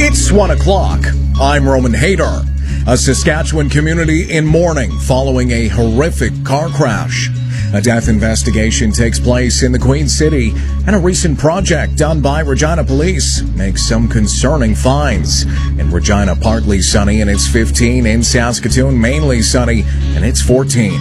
It's 1 o'clock. I'm Roman Hader. A Saskatchewan community in mourning following a horrific car crash. A death investigation takes place in the Queen City, and a recent project done by Regina Police makes some concerning finds. In Regina, partly sunny and it's 15. In Saskatoon, mainly sunny and it's 14.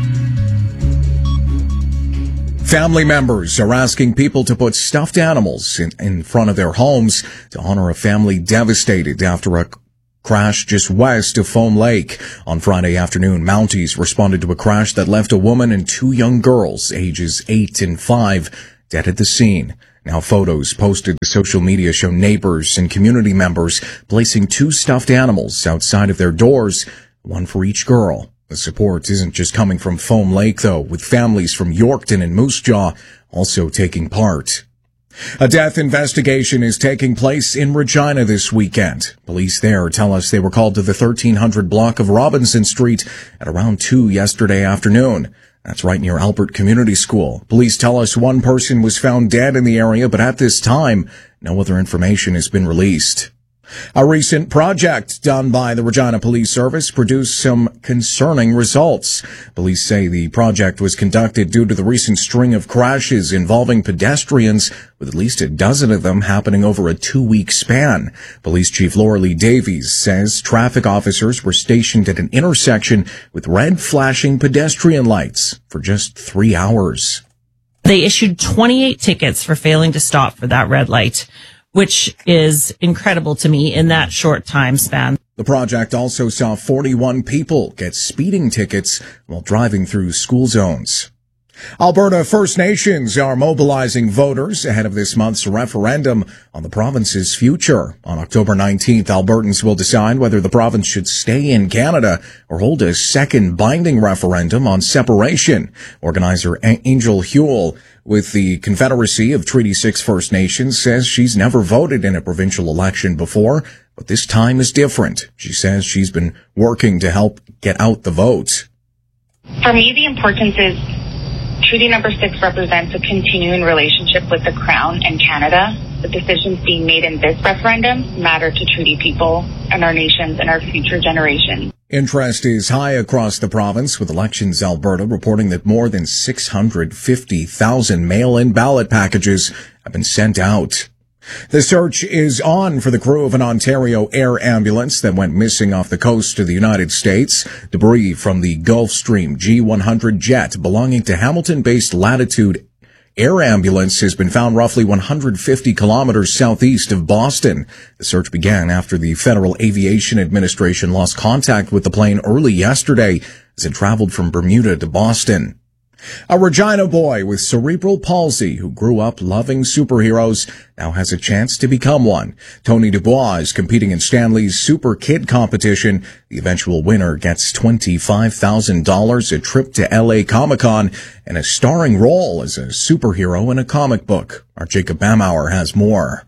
Family members are asking people to put stuffed animals in front of their homes to honor a family devastated after a crash just west of Foam Lake. On Friday afternoon, Mounties responded to a crash that left a woman and two young girls, ages 8 and 5, dead at the scene. Now photos posted to social media show neighbors and community members placing two stuffed animals outside of their doors, one for each girl. The support isn't just coming from Foam Lake, though, with families from Yorkton and Moose Jaw also taking part. A death investigation is taking place in Regina this weekend. Police there tell us they were called to the 1300 block of Robinson Street at around 2 yesterday afternoon. That's right near Albert Community School. Police tell us one person was found dead in the area, but at this time, no other information has been released. A recent project done by the Regina Police Service produced some concerning results. Police say the project was conducted due to the recent string of crashes involving pedestrians, with at least a dozen of them happening over a 2-week span. Police Chief Laura Lee Davies says traffic officers were stationed at an intersection with red flashing pedestrian lights for just 3 hours. They issued 28 tickets for failing to stop for that red light, which is incredible to me in that short time span. The project also saw 41 people get speeding tickets while driving through school zones. Alberta First Nations are mobilizing voters ahead of this month's referendum on the province's future. On October 19th, Albertans will decide whether the province should stay in Canada or hold a second binding referendum on separation. Organizer Angel Huel with the Confederacy of Treaty 6 First Nations says she's never voted in a provincial election before, but this time is different. She says she's been working to help get out the vote. For me, the importance is Treaty Number 6 represents a continuing relationship with the Crown and Canada. The decisions being made in this referendum matter to treaty people and our nations and our future generations. Interest is high across the province, with Elections Alberta reporting that more than 650,000 mail-in ballot packages have been sent out. The search is on for the crew of an Ontario air ambulance that went missing off the coast of the United States. Debris from the Gulfstream G100 jet belonging to Hamilton-based Latitude Air Ambulance has been found roughly 150 kilometers southeast of Boston. The search began after the Federal Aviation Administration lost contact with the plane early yesterday as it traveled from Bermuda to Boston. A Regina boy with cerebral palsy who grew up loving superheroes now has a chance to become one. Tony Dubois is competing in Stanley's Super Kid competition. The eventual winner gets $25,000, a trip to LA Comic-Con, and a starring role as a superhero in a comic book. Our Jacob Bamauer has more.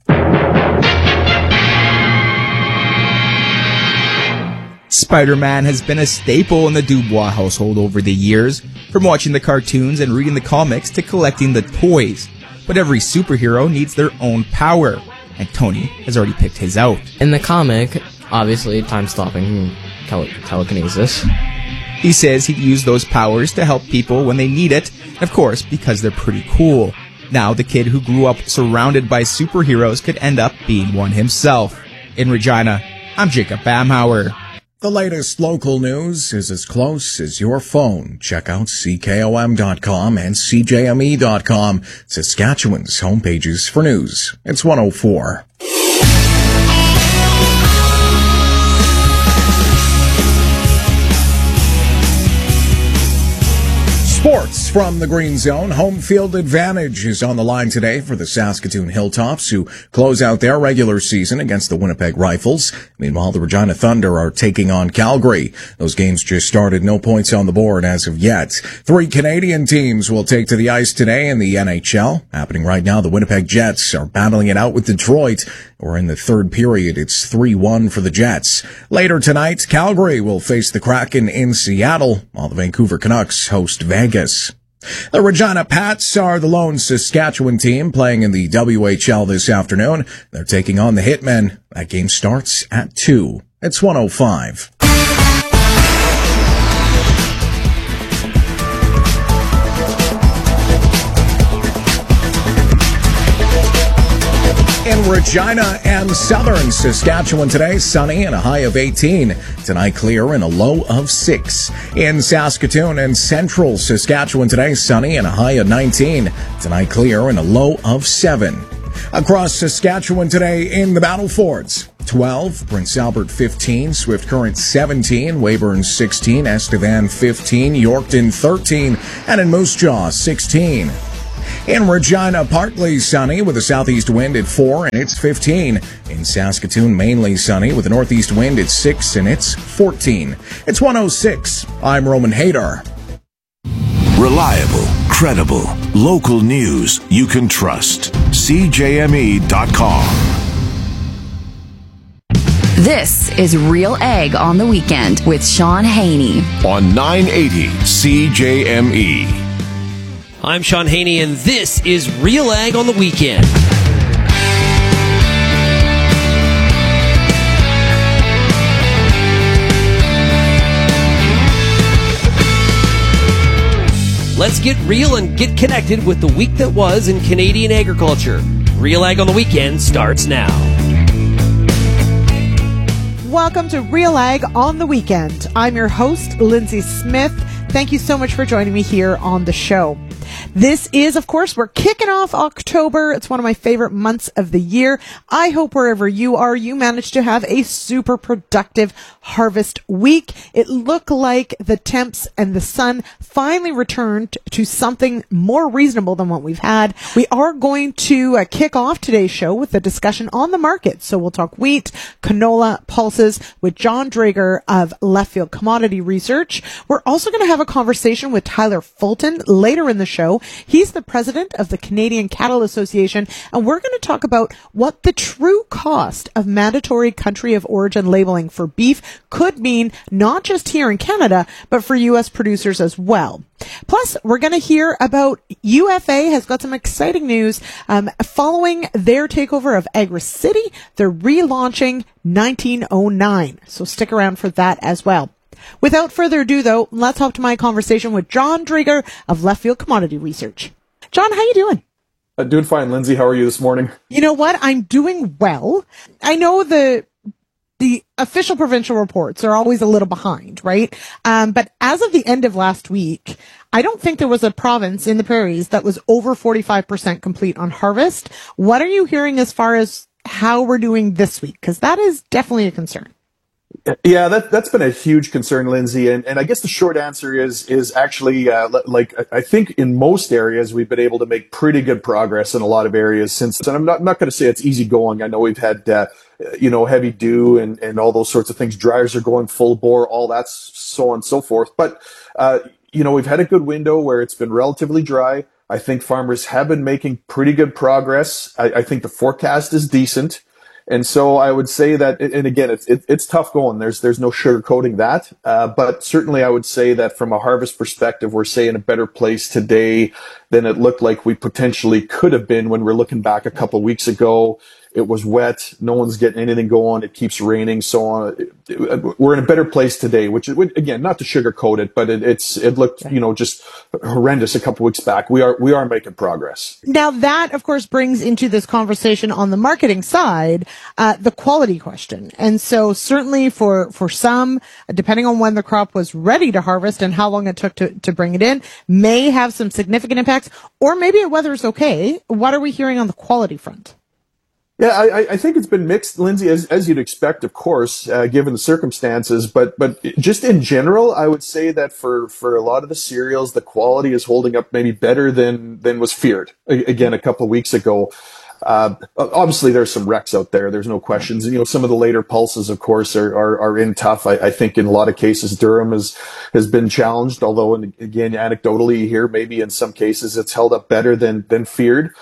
Spider-Man has been a staple in the Dubois household over the years, from watching the cartoons and reading the comics to collecting the toys. But every superhero needs their own power, and Tony has already picked his out. In the comic, obviously, time-stopping telekinesis. He says he'd use those powers to help people when they need it, and of course, because they're pretty cool. Now, the kid who grew up surrounded by superheroes could end up being one himself. In Regina, I'm Jacob Bamauer. The latest local news is as close as your phone. Check out CKOM.com and CJME.com, Saskatchewan's homepages for news. It's 104. Sports from the Green Zone. Home field advantage is on the line today for the Saskatoon Hilltops, who close out their regular season against the Winnipeg Rifles. Meanwhile, the Regina Thunder are taking on Calgary. Those games just started, no points on the board as of yet. 3 Canadian teams will take to the ice today in the NHL. Happening right now, the Winnipeg Jets are battling it out with Detroit. Or in the third period, it's 3-1 for the Jets. Later tonight, Calgary will face the Kraken in Seattle, while the Vancouver Canucks host Vegas. The Regina Pats are the lone Saskatchewan team playing in the WHL this afternoon. They're taking on the Hitmen. That game starts at 2. It's 1:05. In Regina and southern Saskatchewan today, sunny and a high of 18. Tonight, clear and a low of 6. In Saskatoon and central Saskatchewan today, sunny and a high of 19. Tonight, clear and a low of 7. Across Saskatchewan today in the Battle Forts, 12, Prince Albert 15, Swift Current 17, Weyburn 16, Estevan 15, Yorkton 13, and in Moose Jaw 16. In Regina, partly sunny with a southeast wind at 4 and it's 15. In Saskatoon, mainly sunny with a northeast wind at 6 and it's 14. It's 1:06. I'm Roman Hader. Reliable, credible, local news you can trust. CJME.com. This is Real Ag on the Weekend with Sean Haney On 980 CJME. I'm Sean Haney, and this is Real Ag on the Weekend. Let's get real and get connected with the week that was in Canadian agriculture. Real Ag on the Weekend starts now. Welcome to Real Ag on the Weekend. I'm your host, Lindsay Smith. Thank you so much for joining me here on the show. This is, of course, we're kicking off October. It's one of my favorite months of the year. I hope wherever you are, you managed to have a super productive harvest week. It looked like the temps and the sun finally returned to something more reasonable than what we've had. We are going to kick off today's show with a discussion on the market. So we'll talk wheat, canola, pulses with John Drager of Left Field Commodity Research. We're also going to have a conversation with Tyler Fulton later in the show. He's the president of the Canadian Cattle Association, and we're going to talk about what the true cost of mandatory country of origin labeling for beef could mean, not just here in Canada, but for U.S. producers as well. Plus, we're going to hear about UFA has got some exciting news. Following their takeover of Agri-City, they're relaunching 1909. So stick around for that as well. Without further ado, though, let's hop to my conversation with John Drager of Left Field Commodity Research. John, how you doing? Doing fine, Lindsay. How are you this morning? You know what? I'm doing well. I know the official provincial reports are always a little behind, right? But as of the end of last week, I don't think there was a province in the prairies that was over 45% complete on harvest. What are you hearing as far as how we're doing this week? Because that is definitely a concern. Yeah, that's been a huge concern, Lindsay. And I guess the short answer is actually, I think in most areas, we've been able to make pretty good progress in a lot of areas since. And I'm not going to say it's easy going. I know we've had, heavy dew and all those sorts of things. Dryers are going full bore, all that's so on and so forth. But, we've had a good window where it's been relatively dry. I think farmers have been making pretty good progress. I think the forecast is decent. And so I would say that, and again, it's tough going. There's no sugarcoating that. But certainly I would say that from a harvest perspective, we're say in a better place today than it looked like we potentially could have been when we're looking back a couple of weeks ago. It was wet. No one's getting anything going. It keeps raining. So on. We're in a better place today, which again, not to sugarcoat it, but it looked, just horrendous a couple of weeks back. We are making progress. Now that, of course, brings into this conversation on the marketing side, the quality question. And so certainly for some, depending on when the crop was ready to harvest and how long it took to bring it in, may have some significant impacts, or maybe the weather's okay. What are we hearing on the quality front? Yeah, I think it's been mixed, Lindsay, as you'd expect, of course, given the circumstances. But just in general, I would say that for a lot of the cereals, the quality is holding up maybe better than was feared. Again, a couple of weeks ago. Obviously, there's some wrecks out there. There's no questions. And, some of the later pulses, of course, are in tough. I think in a lot of cases, Durham has been challenged. Although, and again, anecdotally here, maybe in some cases, it's held up better than feared.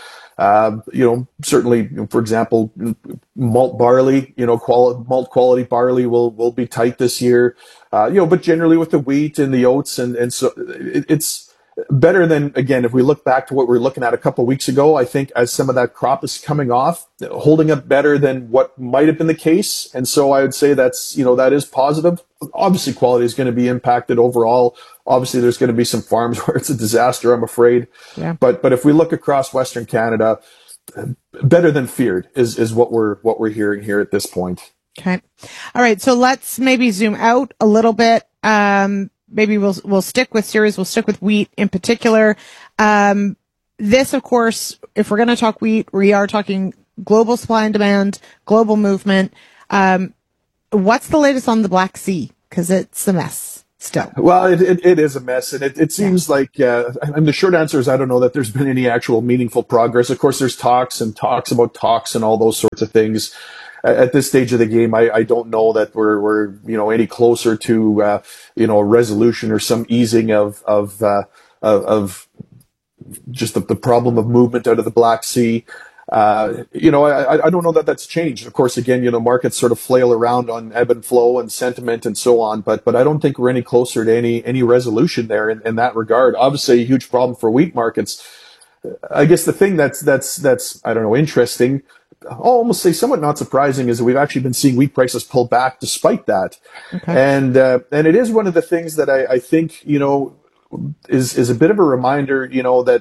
Certainly, for example, malt barley, malt quality barley will be tight this year. But generally with the wheat and the oats and so better than, again, if we look back to what we were looking at a couple of weeks ago, I think as some of that crop is coming off, holding up better than what might have been the case. And so I would say that's, that is positive. Obviously, quality is going to be impacted overall. Obviously, there's going to be some farms where it's a disaster, I'm afraid. Yeah. But if we look across Western Canada, better than feared is what we're hearing here at this point. Okay. All right. So let's maybe zoom out a little bit. Maybe we'll stick with cereals. We'll stick with wheat in particular. This, of course, if we're going to talk wheat, we are talking global supply and demand, global movement. What's the latest on the Black Sea? Because it's a mess still. Well, it is a mess, and it seems like, the short answer is I don't know that there's been any actual meaningful progress. Of course, there's talks about talks and all those sorts of things. At this stage of the game, I don't know that we're any closer to a resolution or some easing of just the problem of movement out of the Black Sea. I don't know that that's changed. Of course, again, markets sort of flail around on ebb and flow and sentiment and so on, but I don't think we're any closer to any resolution there in that regard. Obviously, a huge problem for wheat markets. I guess the thing that's I don't know, interesting, I'll almost say somewhat not surprising, is that we've actually been seeing wheat prices pull back despite that. Okay. And it is one of the things that I think, is a bit of a reminder, that,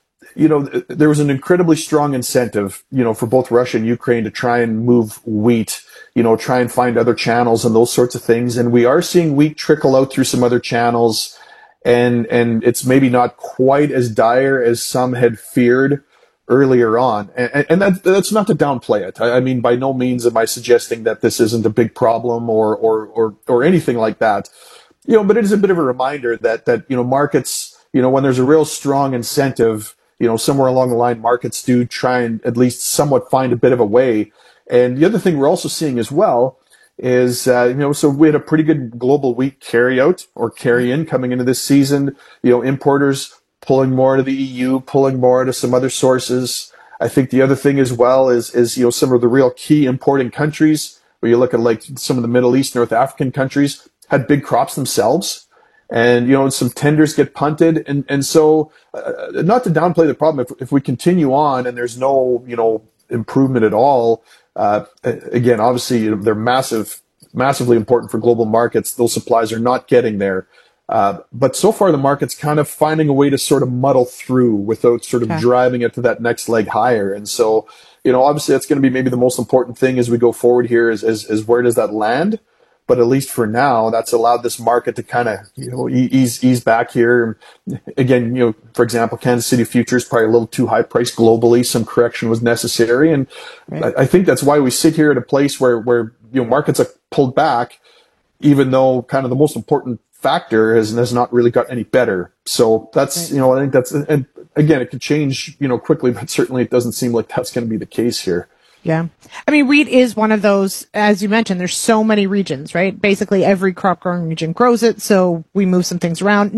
there was an incredibly strong incentive, for both Russia and Ukraine to try and move wheat, try and find other channels and those sorts of things. And we are seeing wheat trickle out through some other channels. And it's maybe not quite as dire as some had feared earlier on. And that's not to downplay it. I mean, by no means am I suggesting that this isn't a big problem or anything like that. But it is a bit of a reminder that markets, when there's a real strong incentive, somewhere along the line, markets do try and at least somewhat find a bit of a way. And the other thing we're also seeing as well is, so we had a pretty good global wheat carry-out or carry-in coming into this season. Importers pulling more to the EU, pulling more to some other sources. I think the other thing as well is some of the real key importing countries, where you look at like some of the Middle East, North African countries, had big crops themselves. And, some tenders get punted. And so, not to downplay the problem, if we continue on and there's no, improvement at all, again, obviously, they're massively important for global markets. Those supplies are not getting there. But so far, the market's kind of finding a way to sort of muddle through without sort of driving it to that next leg higher. And so, obviously, that's going to be maybe the most important thing as we go forward here is where does that land? But at least for now, that's allowed this market to kind of, ease back here. Again, for example, Kansas City futures probably a little too high priced globally. Some correction was necessary. And I think that's why we sit here at a place where markets have pulled back, even though kind of the most important factor has not really got any better. So that's, I think that's, and again, it could change, quickly, but certainly it doesn't seem like that's going to be the case here. Yeah. I mean, wheat is one of those, as you mentioned, there's so many regions, right? Basically every crop growing region grows it. So we move some things around.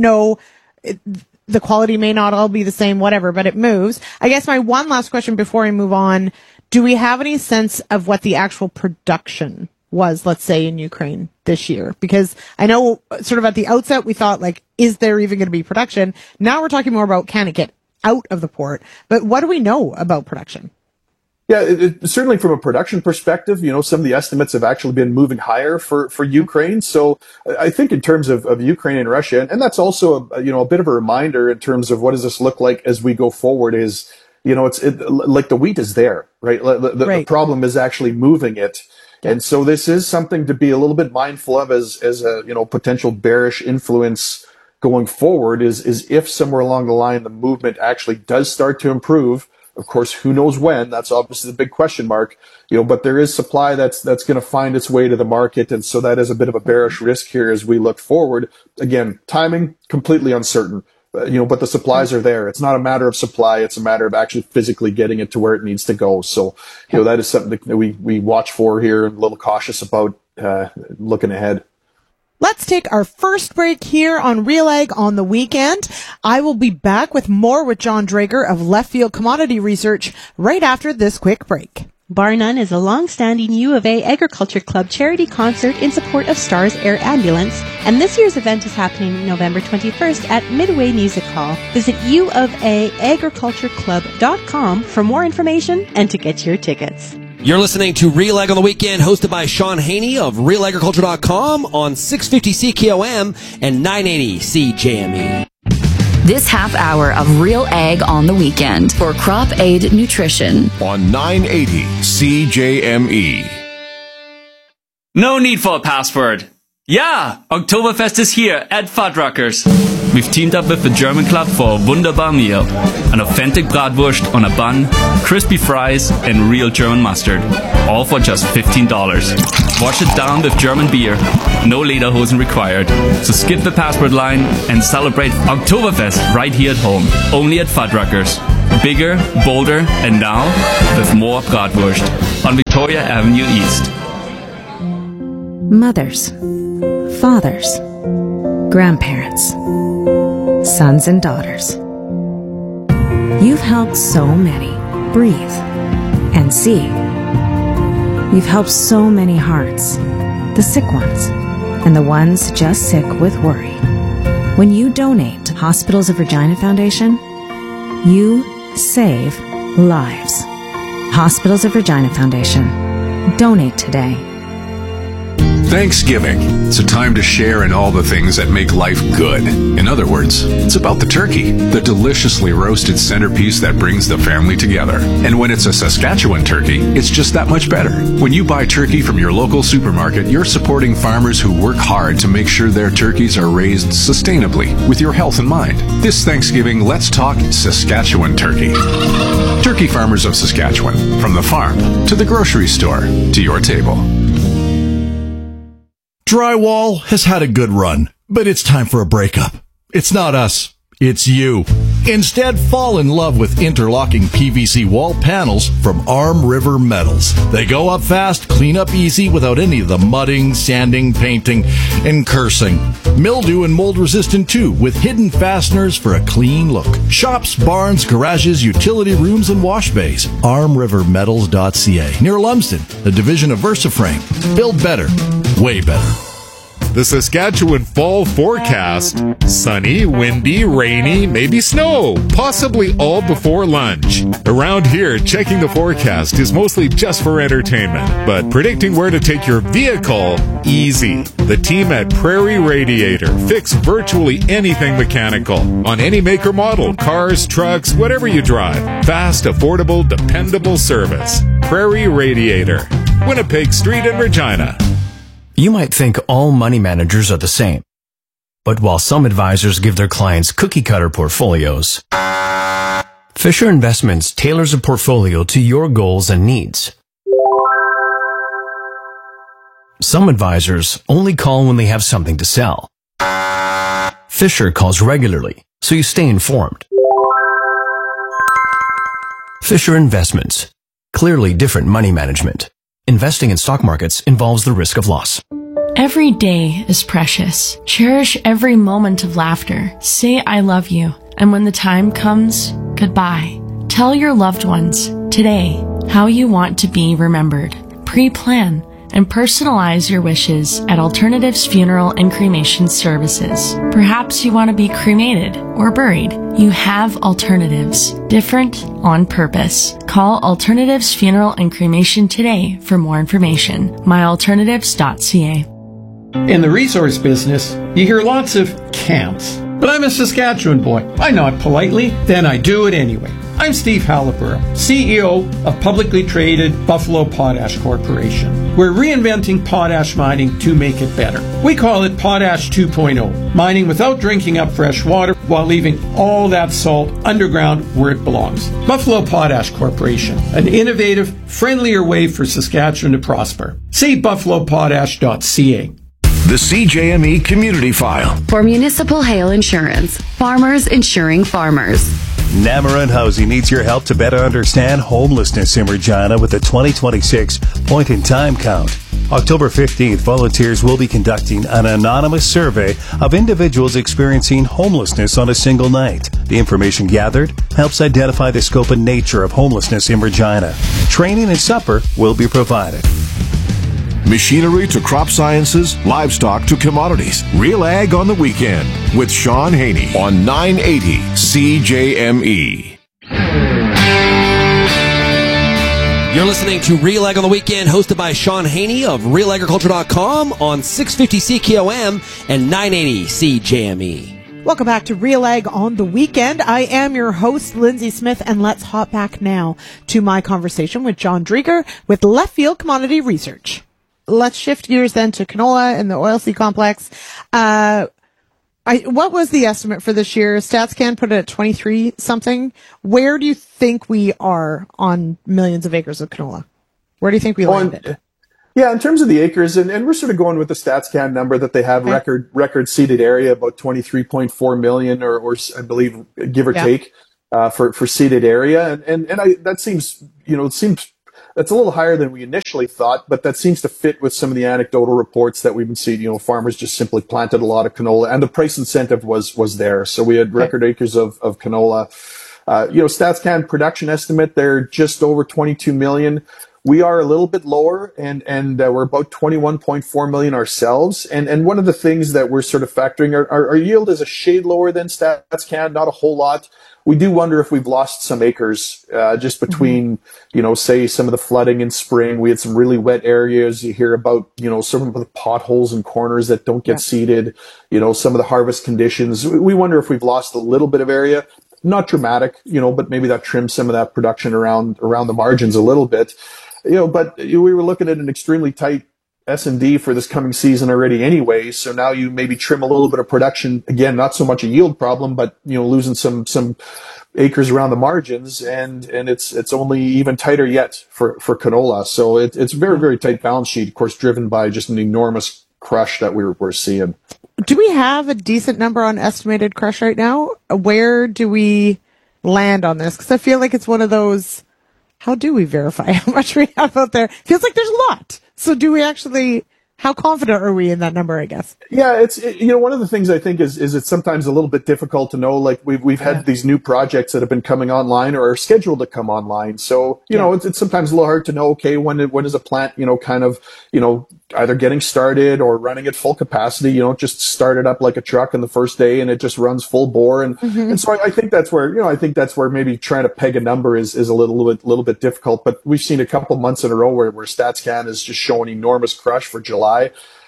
The quality may not all be the same, whatever, but it moves. I guess my one last question before I move on, do we have any sense of what the actual production was, let's say, in Ukraine this year? Because I know sort of at the outset, we thought like, is there even going to be production? Now we're talking more about can it get out of the port, but what do we know about production? Yeah, certainly from a production perspective, some of the estimates have actually been moving higher for Ukraine. So I think in terms of Ukraine and Russia, and that's also a bit of a reminder in terms of what does this look like as we go forward is, like the wheat is there, right? The problem is actually moving it. Yeah. And so this is something to be a little bit mindful of as a, potential bearish influence going forward is if somewhere along the line, the movement actually does start to improve. Of course, who knows when? That's obviously the big question mark. But there is supply that's going to find its way to the market, and so that is a bit of a bearish risk here as we look forward. Again, timing completely uncertain. But the supplies are there. It's not a matter of supply; it's a matter of actually physically getting it to where it needs to go. So, that is something that we watch for here and a little cautious about looking ahead. Let's take our first break here on Real Ag on the Weekend. I will be back with more with John Drager of Left Field Commodity Research right after this quick break. Bar None is a long-standing U of A Agriculture Club charity concert in support of Stars Air Ambulance, and this year's event is happening November 21st at Midway Music Hall. Visit uofaagricultureclub.com for more information and to get your tickets. You're listening to Real Ag on the Weekend, hosted by Sean Haney of RealAgriculture.com on 650 CKOM and 980 CJME. This half hour of Real Ag on the Weekend for Crop Aid Nutrition on 980 CJME. No need for a password. Yeah, Oktoberfest is here at Fuddruckers. We've teamed up with the German Club for a wunderbar meal. An authentic bratwurst on a bun, crispy fries, and real German mustard. All for just $15. Wash it down with German beer. No lederhosen required. So skip the passport line and celebrate Oktoberfest right here at home. Only at Fuddruckers. Bigger, bolder, and now with more bratwurst on Victoria Avenue East. Mothers, fathers, grandparents, sons and daughters. You've helped so many breathe and see. You've helped so many hearts, the sick ones, and the ones just sick with worry. When you donate to Hospitals of Regina Foundation, you save lives. Hospitals of Regina Foundation. Donate today. Thanksgiving. It's a time to share in all the things that make life good. In other words, it's about the turkey, the deliciously roasted centerpiece that brings the family together. And when it's a Saskatchewan turkey, it's just that much better. When you buy turkey from your local supermarket, you're supporting farmers who work hard to make sure their turkeys are raised sustainably with your health in mind. This Thanksgiving, let's talk Saskatchewan turkey. Turkey farmers of Saskatchewan, from the farm to the grocery store to your table. Drywall has had a good run, but it's time for a breakup. It's not us, it's you. Instead, fall in love with interlocking PVC wall panels from Arm River Metals. They go up fast, clean up easy without any of the mudding, sanding, painting, and cursing. Mildew and mold resistant too, with hidden fasteners for a clean look. Shops, barns, garages, utility rooms, and wash bays. ArmRiverMetals.ca, near Lumsden, a division of VersaFrame. Build better. Way better. The Saskatchewan fall forecast: sunny, windy, rainy, maybe snow, possibly all before lunch. Around here, checking the forecast is mostly just for entertainment, but predicting where to take your vehicle, easy. The team at Prairie Radiator fix virtually anything mechanical on any make or model, cars, trucks, whatever you drive. Fast, affordable, dependable service. Prairie Radiator, Winnipeg Street in Regina. You might think all money managers are the same. But while some advisors give their clients cookie-cutter portfolios, Fisher Investments tailors a portfolio to your goals and needs. Some advisors only call when they have something to sell. Fisher calls regularly, so you stay informed. Fisher Investments. Clearly different money management. Investing in stock markets involves the risk of loss. Every day is precious. Cherish every moment of laughter. Say I love you. And when the time comes, goodbye. Tell your loved ones today how you want to be remembered. Pre-plan and personalize your wishes at Alternatives Funeral and Cremation Services. Perhaps you want to be cremated or buried. You have alternatives. Different on purpose. Call Alternatives Funeral and Cremation today for more information. myalternatives.ca. In the resource business, you hear lots of can'ts. But I'm a Saskatchewan boy. I nod politely, then I do it anyway. I'm Steve Halliburton, CEO of publicly traded Buffalo Potash Corporation. We're reinventing potash mining to make it better. We call it Potash 2.0, mining without drinking up fresh water while leaving all that salt underground where it belongs. Buffalo Potash Corporation, an innovative, friendlier way for Saskatchewan to prosper. See buffalopotash.ca. The CJME Community File. For municipal hail insurance, farmers insuring farmers. Namarun Housing needs your help to better understand homelessness in Regina with the 2026 point-in-time count. October 15th, volunteers will be conducting an anonymous survey of individuals experiencing homelessness on a single night. The information gathered helps identify the scope and nature of homelessness in Regina. Training and supper will be provided. Machinery to crop sciences, livestock to commodities. Real Ag on the Weekend with Sean Haney on 980 CJME. You're listening to Real Ag on the Weekend, hosted by Sean Haney of RealAgriculture.com on 650 CKOM and 980 CJME. Welcome back to Real Ag on the Weekend. I am your host, Lindsay Smith, and let's hop back now to my conversation with John Drieger with Left Field Commodity Research. Let's shift gears then to canola and the oilseed complex. What was the estimate for this year? StatsCan put it at 23 something. Where do you think we are on millions of acres of canola? Where do you think we landed? Yeah, in terms of the acres, and we're sort of going with the StatsCan number that they have, record seeded area, about 23.4 million, or I believe, give or take, for seeded area. And that seems, that's a little higher than we initially thought, but that seems to fit with some of the anecdotal reports that we've been seeing. Farmers just simply planted a lot of canola, and the price incentive was there. So we had record acres of canola. StatsCan production estimate, they're just over 22 million. We are a little bit lower, and we're about 21.4 million ourselves. And one of the things that we're sort of factoring, our yield is a shade lower than StatsCan, not a whole lot. We do wonder if we've lost some acres, just between, say some of the flooding in spring. We had some really wet areas. You hear about, some of the potholes and corners that don't get seeded, some of the harvest conditions. We wonder if we've lost a little bit of area. Not dramatic, but maybe that trims some of that production around the margins a little bit. But we were looking at an extremely tight S&D for this coming season already anyway. So now you maybe trim a little bit of production. Again, not so much a yield problem, but, losing some acres around the margins, and it's only even tighter yet for canola. So it's very, very tight balance sheet, of course, driven by just an enormous crush that we're seeing. Do we have a decent number on estimated crush right now? Where do we land on this? Because I feel like it's one of those, how do we verify how much we have out there? Feels like there's a lot. So do we actually, how confident are we in that number, I guess? Yeah, one of the things I think is it's sometimes a little bit difficult to know. Like we've had these new projects that have been coming online or are scheduled to come online. So, it's sometimes a little hard to know, okay, when is a plant, either getting started or running at full capacity. You don't just start it up like a truck on the first day and it just runs full bore. And so I think that's where, maybe trying to peg a number is a little bit difficult. But we've seen a couple months in a row where StatsCan is just showing enormous crush for July,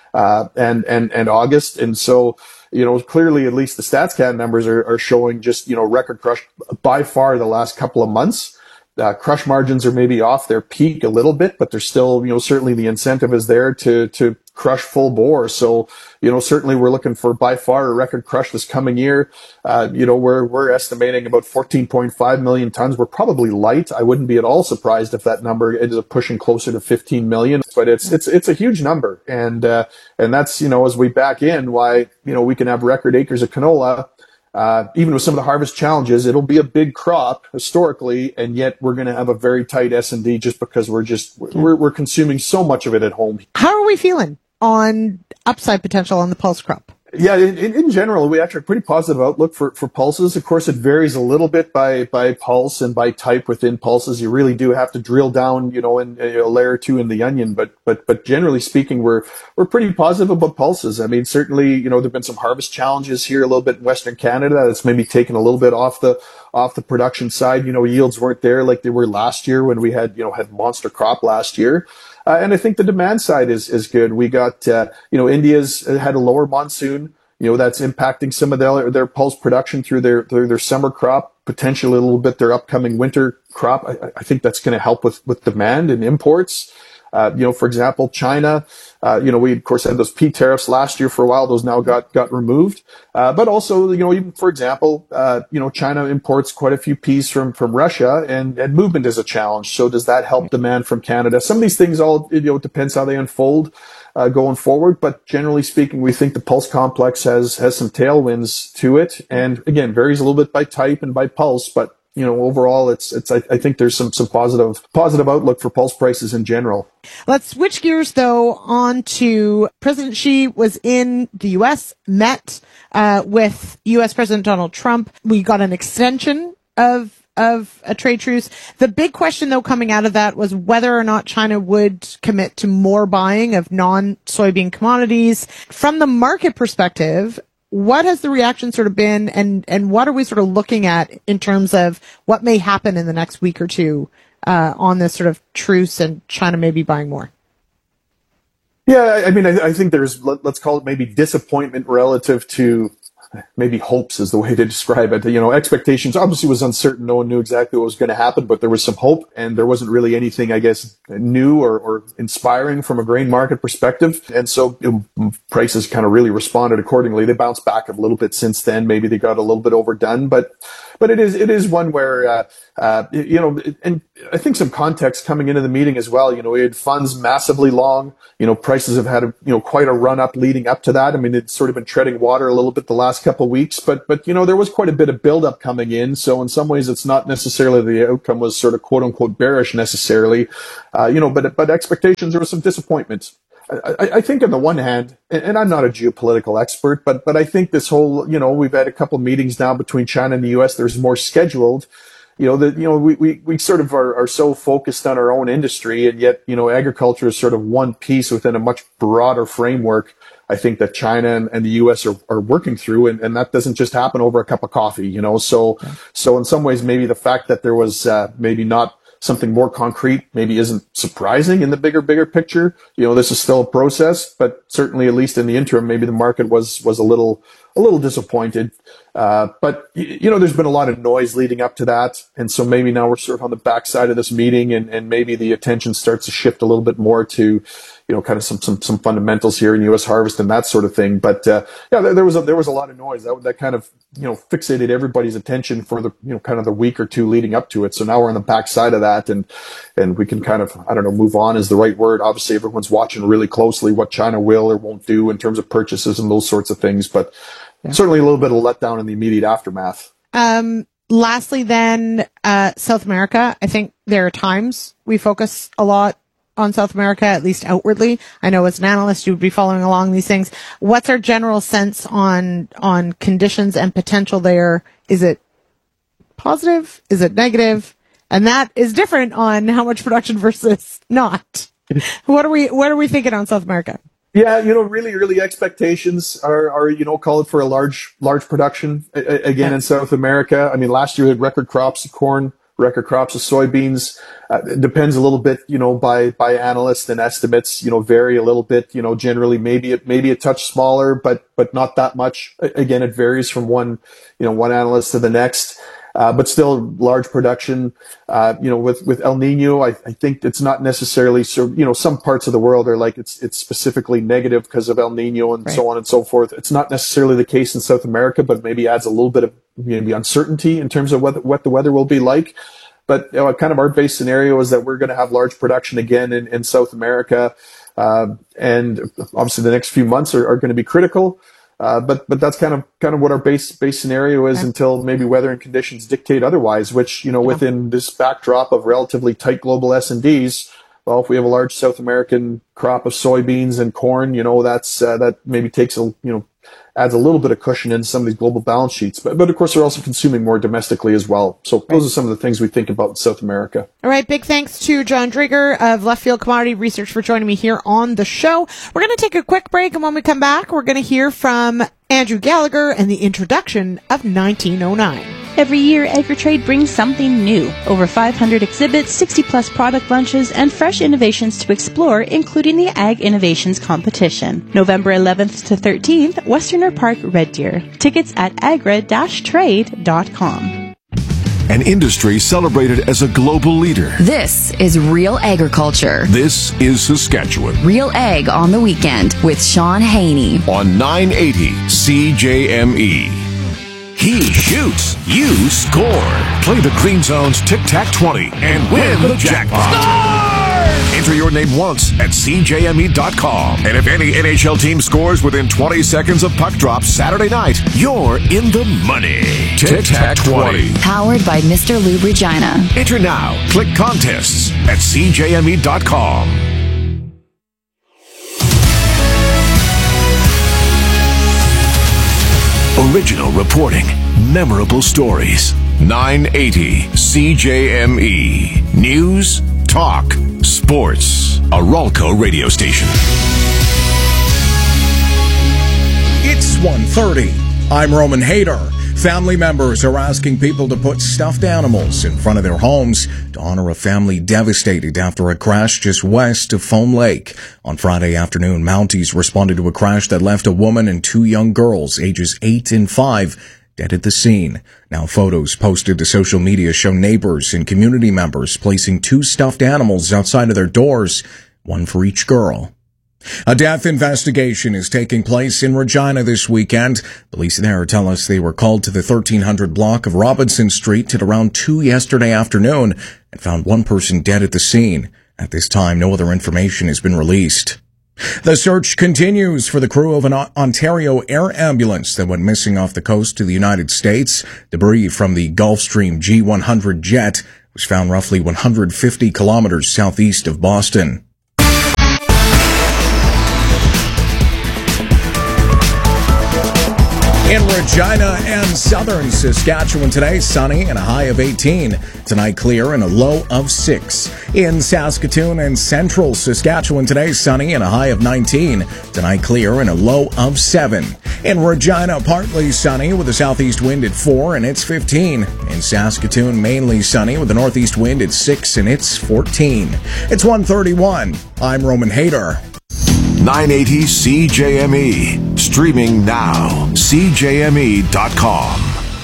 and August. And so, clearly at least the StatsCan numbers are showing just, record crush by far the last couple of months. Crush margins are maybe off their peak a little bit, but there's still, certainly the incentive is there to crush full bore. So, certainly we're looking for by far a record crush this coming year. We're estimating about 14.5 million tons. We're probably light. I wouldn't be at all surprised if that number ends up pushing closer to 15 million, but it's a huge number. And that's, as we back in why, we can have record acres of canola. Even with some of the harvest challenges, it'll be a big crop historically, and yet we're going to have a very tight S&D just because we're consuming so much of it at home. How are we feeling on upside potential on the pulse crop? Yeah, in general, we actually have a pretty positive outlook for pulses. Of course, it varies a little bit by pulse and by type within pulses. You really do have to drill down, in a layer or two in the onion. But generally speaking, we're pretty positive about pulses. I mean, certainly, there've been some harvest challenges here a little bit in Western Canada. That's maybe taken a little bit off the production side. Yields weren't there like they were last year when we had monster crop last year. And I think the demand side is good. We got, India's had a lower monsoon, that's impacting some of their pulse production through their summer crop, potentially a little bit their upcoming winter crop. I think that's going to help with demand and imports. For example, China, we of course had those P tariffs last year for a while. Those now got removed. But also, even for example, China imports quite a few peas from Russia, and movement is a challenge. So does that help demand from Canada? Some of these things all, it depends how they unfold, going forward. But generally speaking, we think the pulse complex has some tailwinds to it. And again, varies a little bit by type and by pulse, but overall, I think there's some positive outlook for pulse prices in general. Let's switch gears though on to President Xi was in the U.S., met with U.S. President Donald Trump. We got an extension of a trade truce. The big question though coming out of that was whether or not China would commit to more buying of non-soybean commodities. From the market perspective, what has the reaction sort of been, and what are we sort of looking at in terms of what may happen in the next week or two on this sort of truce and China maybe buying more? Yeah, I mean, I think there's, let's call it maybe disappointment relative to maybe hopes is the way to describe it. Expectations obviously was uncertain. No one knew exactly what was going to happen, but there was some hope, and there wasn't really anything, I guess, new or inspiring from a grain market perspective. And so prices kind of really responded accordingly. They bounced back a little bit since then. Maybe they got a little bit overdone, but it is one where, and I think some context coming into the meeting as well. We had funds massively long. Prices have had quite a run up leading up to that. I mean, it's sort of been treading water a little bit the last couple of weeks, but there was quite a bit of buildup coming in. So in some ways, it's not necessarily the outcome was sort of quote unquote bearish necessarily, but expectations, there was some disappointment. I think on the one hand, and I'm not a geopolitical expert, but I think this whole, we've had a couple of meetings now between China and the U.S. There's more scheduled. We sort of are so focused on our own industry, and yet, agriculture is sort of one piece within a much broader framework. I think that China and the U.S. are working through, and that doesn't just happen over a cup of coffee, So in some ways, maybe the fact that there was maybe not something more concrete maybe isn't surprising in the bigger picture. This is still a process, but certainly at least in the interim, maybe the market was a little disappointed. But there's been a lot of noise leading up to that. And so maybe now we're sort of on the backside of this meeting, and maybe the attention starts to shift a little bit more to, kind of some fundamentals here in U.S. harvest and that sort of thing. But, there was a lot of noise that kind of, fixated everybody's attention for the, kind of the week or two leading up to it. So now we're on the backside of that, and we can kind of, move on is the right word. Obviously everyone's watching really closely what China will or won't do in terms of purchases and those sorts of things. But certainly a little bit of letdown in the immediate aftermath. Lastly then, South America. I think there are times we focus a lot on South America, at least outwardly. I know as an analyst, you would be following along these things. What's our general sense on conditions and potential there? Is it positive? Is it negative? And that is different on how much production versus not. What are we thinking on South America? Yeah, really expectations are call it for a large production again in South America. I mean, last year we had record crops of corn, record crops of soybeans. It depends a little bit, by analysts, and estimates, vary a little bit, generally maybe a touch smaller, but not that much. Again, it varies from one analyst to the next. But still large production, with El Nino, I think it's not necessarily so, some parts of the world are like, it's specifically negative because of El Nino and so on and so forth. It's not necessarily the case in South America, but maybe adds a little bit of maybe uncertainty in terms of what the weather will be like. But kind of our base scenario is that we're going to have large production again in South America. And obviously the next few months are going to be critical. But that's kind of what our base scenario is until maybe weather and conditions dictate otherwise, which, within this backdrop of relatively tight global S&Ds, well, if we have a large South American crop of soybeans and corn, that's, that maybe takes adds a little bit of cushion in some of these global balance sheets. But of course, they're also consuming more domestically as well. So those are some of the things we think about in South America. All right. Big thanks to John Drager of Left Field Commodity Research for joining me here on the show. We're going to take a quick break, and when we come back, we're going to hear from Andrew Gallagher and the introduction of 1909. Every year, AgriTrade brings something new. Over 500 exhibits, 60-plus product lunches, and fresh innovations to explore, including the Ag Innovations Competition. November 11th to 13th, Westerner Park, Red Deer. Tickets at agra-trade.com. An industry celebrated as a global leader. This is Real Agriculture. This is Saskatchewan. Real Ag on the Weekend with Sean Haney. On 980 CJME. He shoots, you score. Play the Green Zone's Tic Tac 20 and win the jackpot. Enter your name once at CJME.com. And if any NHL team scores within 20 seconds of puck drop Saturday night, you're in the money. Tic-Tac 20. Powered by Mr. Lube Regina. Enter now. Click contests at CJME.com. Original reporting, memorable stories. 980 CJME. News, talk, sports. A Ralco radio station. It's 1:30. I'm Roman Hader. Family members are asking people to put stuffed animals in front of their homes to honor a family devastated after a crash just west of Foam Lake. On Friday afternoon, Mounties responded to a crash that left a woman and two young girls, ages 8 and 5, dead at the scene. Now photos posted to social media show neighbors and community members placing two stuffed animals outside of their doors, one for each girl. A death investigation is taking place in Regina this weekend. Police there tell us they were called to the 1300 block of Robinson Street at around 2 yesterday afternoon and found one person dead at the scene. At this time, no other information has been released. The search continues for the crew of an Ontario air ambulance that went missing off the coast of the United States. Debris from the Gulfstream G100 jet was found roughly 150 kilometers southeast of Boston. In Regina and southern Saskatchewan today, sunny and a high of 18. Tonight, clear and a low of 6. In Saskatoon and central Saskatchewan today, sunny and a high of 19. Tonight, clear and a low of 7. In Regina, partly sunny with a southeast wind at 4 and it's 15. In Saskatoon, mainly sunny with a northeast wind at 6 and it's 14. It's 1:31. I'm Roman Hader. 980 CJME. Streaming now. CJME.com.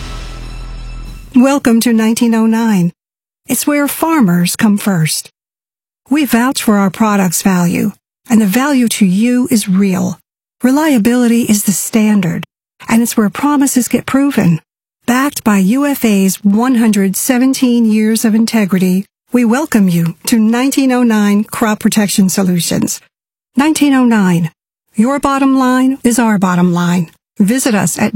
Welcome to 1909. It's where farmers come first. We vouch for our product's value, and the value to you is real. Reliability is the standard, and it's where promises get proven. Backed by UFA's 117 years of integrity, we welcome you to 1909 Crop Protection Solutions. 1909. Your bottom line is our bottom line. Visit us at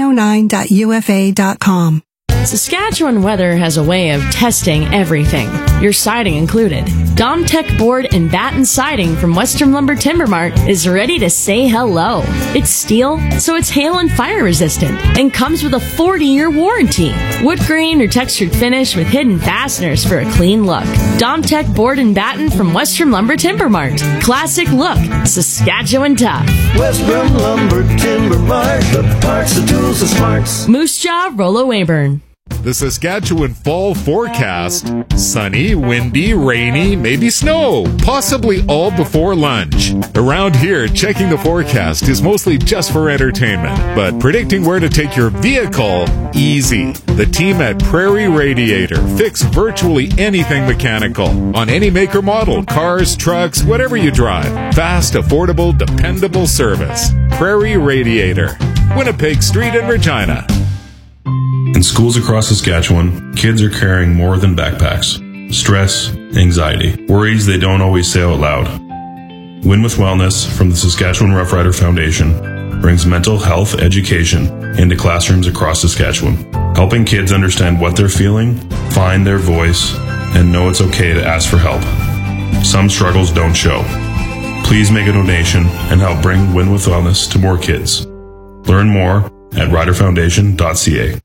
1909.ufa.com. Saskatchewan Weather has a way of testing everything, your siding included. Domtech Board and Batten Siding from Western Lumber Timber Mart is ready to say hello. It's steel, so it's hail and fire resistant, and comes with a 40-year warranty. Wood grain or textured finish with hidden fasteners for a clean look. Domtech Board and Batten from Western Lumber Timber Mart. Classic look, Saskatchewan tough. Western Lumber Timber Mart, the parts, the tools, the smarts. Moose Jaw, Rollo Weyburn. The Saskatchewan fall forecast. Sunny, windy, rainy, maybe snow. Possibly all before lunch. Around here, checking the forecast is mostly just for entertainment. But predicting where to take your vehicle, easy. The team at Prairie Radiator fix virtually anything mechanical. On any make or model, cars, trucks, whatever you drive. Fast, affordable, dependable service. Prairie Radiator. Winnipeg Street in Regina. In schools across Saskatchewan, kids are carrying more than backpacks. Stress, anxiety, worries they don't always say out loud. Win with Wellness from the Saskatchewan Rough Rider Foundation brings mental health education into classrooms across Saskatchewan, helping kids understand what they're feeling, find their voice, and know it's okay to ask for help. Some struggles don't show. Please make a donation and help bring Win with Wellness to more kids. Learn more at riderfoundation.ca.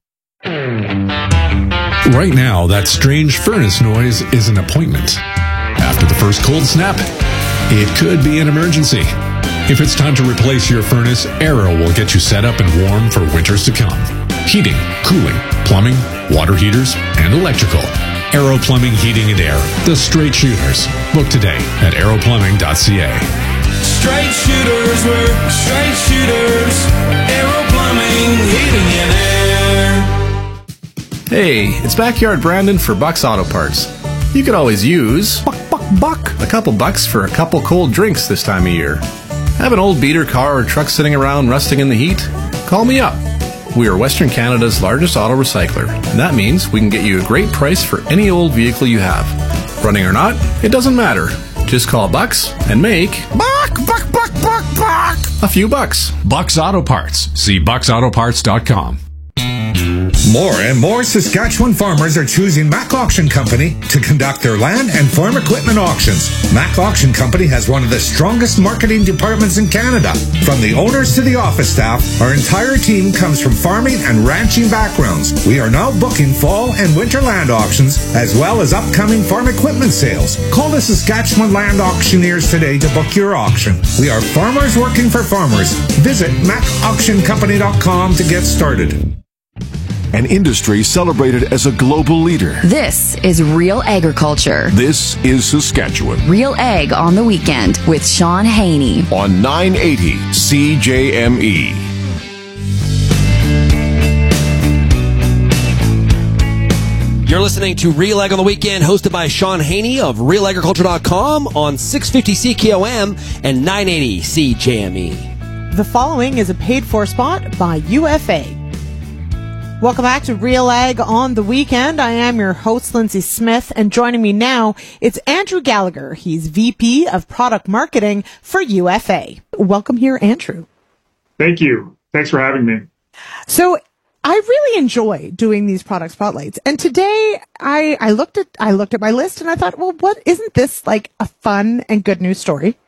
Right now, that strange furnace noise is an appointment. After the first cold snap, it could be an emergency. If it's time to replace your furnace, Arrow will get you set up and warm for winters to come. Heating, cooling, plumbing, water heaters, and electrical. Arrow Plumbing, Heating, and Air. The Straight Shooters. Book today at arrowplumbing.ca. Straight shooters work, straight shooters. Arrow Plumbing, Heating, and Air. Hey, it's Backyard Brandon for Buck's Auto Parts. You could always use Buck. A couple bucks for a couple cold drinks this time of year. Have an old beater car or truck sitting around rusting in the heat? Call me up. We are Western Canada's largest auto recycler, and that means we can get you a great price for any old vehicle you have. Running or not, it doesn't matter. Just call Bucks and make Buck! a few bucks. Bucks Auto Parts. See bucksautoparts.com. More and more Saskatchewan farmers are choosing Mac Auction Company to conduct their land and farm equipment auctions. Mac Auction Company has one of the strongest marketing departments in Canada. From the owners to the office staff, our entire team comes from farming and ranching backgrounds. We are now booking fall and winter land auctions, as well as upcoming farm equipment sales. Call the Saskatchewan Land Auctioneers today to book your auction. We are farmers working for farmers. Visit macauctioncompany.com to get started. An industry celebrated as a global leader. This is Real Agriculture. This is Saskatchewan. Real Ag on the Weekend with Sean Haney. On 980 CJME. You're listening to Real Ag on the Weekend, hosted by Sean Haney of RealAgriculture.com on 650 CKOM and 980 CJME. The following is a paid-for spot by UFA. Welcome back to Real Ag on the Weekend. I am your host, Lindsay Smith, and joining me now, it's Andrew Gallagher. He's VP of Product Marketing for UFA. Welcome here, Andrew. Thank you. Thanks for having me. So I really enjoy doing these product spotlights. And today I looked at my list and I thought, well, what isn't this like a fun and good news story?